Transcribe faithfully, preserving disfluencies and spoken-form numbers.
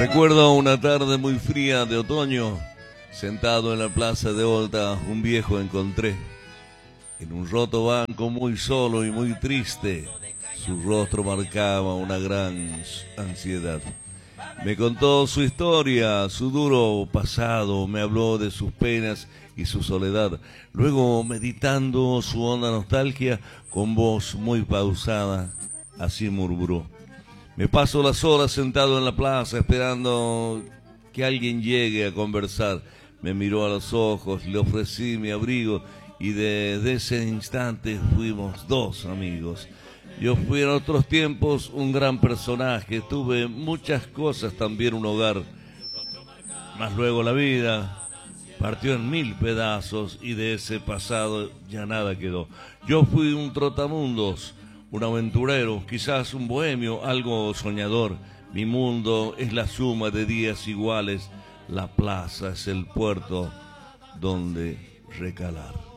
Recuerdo una tarde muy fría de otoño, sentado en la plaza de Olta, un viejo encontré. En un roto banco muy solo y muy triste, su rostro marcaba una gran ansiedad. Me contó su historia, su duro pasado, me habló de sus penas y su soledad. Luego, meditando su honda nostalgia, con voz muy pausada, así murmuró: me paso las horas sentado en la plaza esperando que alguien llegue a conversar. Me miró a los ojos, le ofrecí mi abrigo y desde ese instante fuimos dos amigos. Yo fui en otros tiempos un gran personaje, tuve muchas cosas, también un hogar, mas luego la vida partió en mil pedazos y de ese pasado ya nada quedó. Yo fui un trotamundos, un aventurero, quizás un bohemio, algo soñador. Mi mundo es la suma de días iguales, la plaza es el puerto donde recalar.